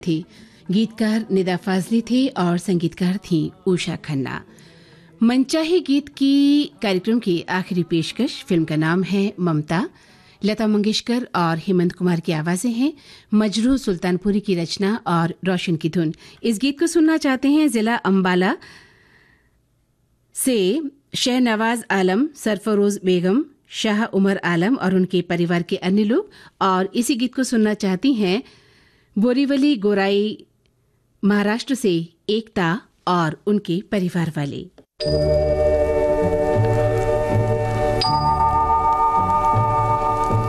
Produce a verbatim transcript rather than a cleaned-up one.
थी। गीतकार निदा फाजली थे और संगीतकार थी उषा खन्ना। मनचाहे गीत की कार्यक्रम की आखिरी पेशकश फिल्म का नाम है ममता। लता मंगेशकर और हेमंत कुमार की आवाजें हैं। मजरू सुल्तानपुरी की रचना और रोशन की धुन। इस गीत को सुनना चाहते हैं जिला अंबाला से शहनवाज आलम, सरफरोज बेगम, शाह उमर आलम और उनके परिवार के अन्य लोग। और इसी गीत को सुनना चाहती हैं बोरीवली गोराई महाराष्ट्र से एकता और उनके परिवार वाले।